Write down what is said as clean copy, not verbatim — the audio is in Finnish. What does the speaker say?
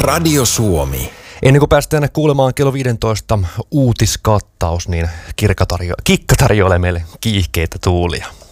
Radio Suomi. Ennen kuin päästään kuulemaan kello 15 uutiskattaus, niin Kikka tarjoilee meille kiihkeitä tuulia.